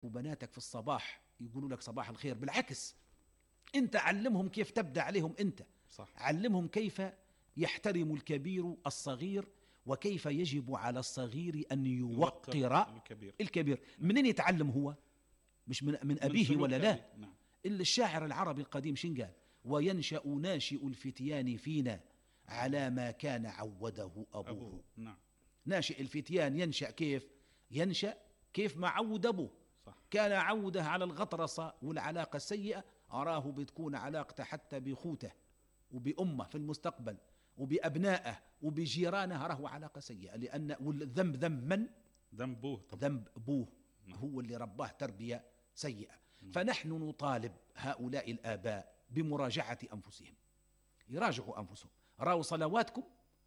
وبناتك في الصباح يقولوا لك صباح الخير، بالعكس أنت علمهم كيف تبدأ عليهم أنت. صح. علمهم كيف يحترم الكبير الصغير، وكيف يجب على الصغير أن يوقر الكبير. منين يتعلم هو؟ مش من أبيه ولا لا؟ نعم. الشاعر العربي القديم شن قال؟ وينشأ ناشئ الفتيان فينا على ما كان عوده أبوه. نعم. ناشئ الفتيان ينشأ كيف؟ ينشأ كيف ما عود أبوه. صح. كان عوده على الغطرسة والعلاقة السيئة، أراه بتكون علاقته حتى بخوته وبأمه في المستقبل وبأبنائه وبجيرانه، أراه علاقة سيئة، لأن والذنب ذنب من؟ ذنب أبوه. ذنب أبوه. هو اللي رباه تربية سيئة. فنحن نطالب هؤلاء الآباء بمراجعة أنفسهم، يراجعوا أنفسهم. راوا صلواتكم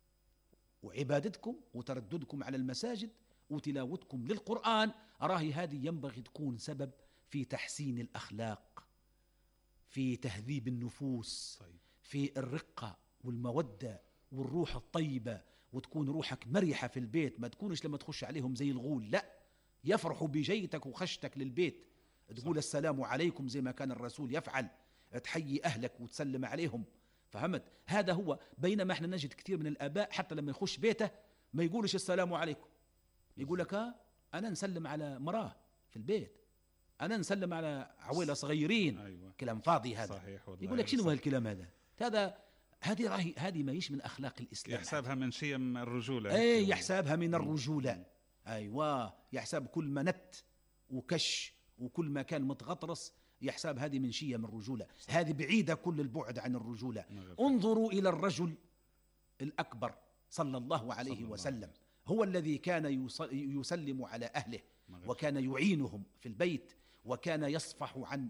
وعبادتكم وترددكم على المساجد وتلاوتكم للقرآن، راهي هذه ينبغي تكون سبب في تحسين الأخلاق، في تهذيب النفوس، في الرقة والمودة والروح الطيبة، وتكون روحك مريحة في البيت. ما تكونش لما تخش عليهم زي الغول، لا، يفرحوا بجيتك وخشتك للبيت، تقول السلام عليكم زي ما كان الرسول يفعل، تحيي أهلك وتسلم عليهم. فهمت؟ هذا هو. بينما احنا نجد كثير من الآباء حتى لما يخش بيته ما يقولش السلام عليكم، يقول لك أنا نسلم على مراه في البيت، أنا نسلم على عويلة صغيرين. أيوة. كلام فاضي هذا. صحيح والله. يقول لك شنو هالكلام هذا؟ هذه ما يش من أخلاق الإسلام. يحسبها من شيم الرجولة. أي يحسبها من الرجولة. أيوة، يحسب كل ما نت وكش وكل ما كان متغطرس يحسب هذه من شيم الرجولة. هذه بعيدة كل البعد عن الرجولة. انظروا إلى الرجل الأكبر صلى الله عليه وسلم، هو الذي كان يسلم على أهله، وكان يعينهم في البيت، وكان يصفح عن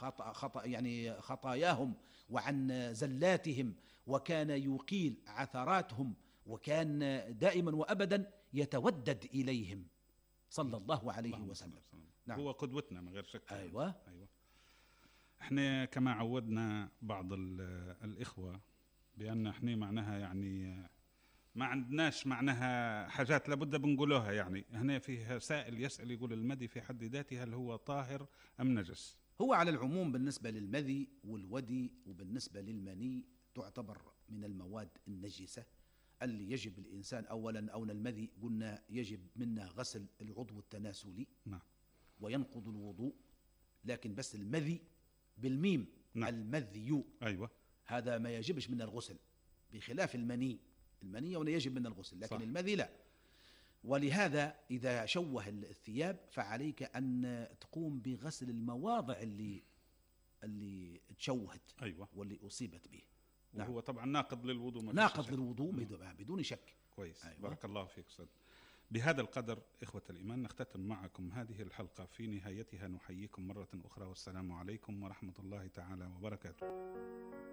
خطاياهم وعن زلاتهم، وكان يقيل عثراتهم، وكان دائما وأبدا يتودد إليهم صلى الله عليه وسلم. نعم. هو قدوتنا من غير شك. أيوة. احنا كما عودنا بعض الإخوة بأن احنا معناها يعني ما عندناش معناها حاجات لابد بنقولوها. يعني هنا فيه سائل يسأل يقول المذي في حد ذاته هل هو طاهر أم نجس؟ هو على العموم بالنسبة للمذي والودي وبالنسبة للمني تعتبر من المواد النجسة اللي يجب الإنسان أولا. أو المذي قلنا يجب منا غسل العضو التناسلي. نعم. وينقض الوضوء، لكن بس المذي بالميم. نعم. المذي. أيوة. هذا ما يجبش من الغسل، بخلاف المني هنا يجب من الغسل، لكن صح. المذي لا. ولهذا إذا شوه الثياب فعليك أن تقوم بغسل المواضع اللي تشوهت. أيوة. واللي أصيبت به. وهو نعم. طبعا ناقض للوضوء. ناقض للوضوء بدون شك. كويس. أيوة. بارك الله فيك أستاذ. بهذا القدر إخوة الإيمان نختتم معكم هذه الحلقة. في نهايتها نحييكم مرة أخرى، والسلام عليكم ورحمة الله تعالى وبركاته.